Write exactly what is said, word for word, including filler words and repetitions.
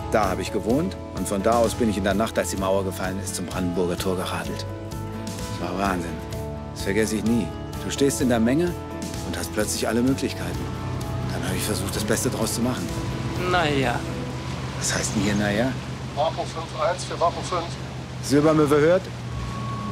Da habe ich gewohnt und von da aus bin ich in der Nacht, als die Mauer gefallen ist, zum Brandenburger Tor geradelt. Das war Wahnsinn. Das vergesse ich nie. Du stehst in der Menge und hast plötzlich alle Möglichkeiten. Dann habe ich versucht, das Beste draus zu machen. Naja. Was heißt denn hier, naja? Wapo fünf eins für Wapo fünf. Silbermöwe hört?